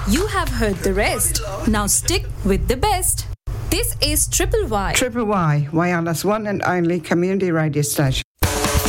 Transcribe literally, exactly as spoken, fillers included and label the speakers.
Speaker 1: You have heard the rest. Now stick with the best. This is Triple Y.
Speaker 2: Triple Y, Wyala's one and only community radio station.